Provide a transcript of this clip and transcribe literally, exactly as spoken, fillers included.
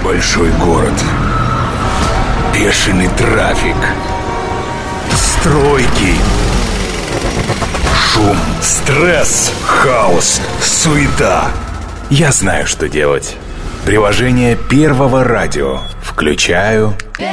Большой город. Бешеный трафик. Стройки. Шум, стресс, хаос, суета. Я знаю, что делать. Приложение Первого радио включаю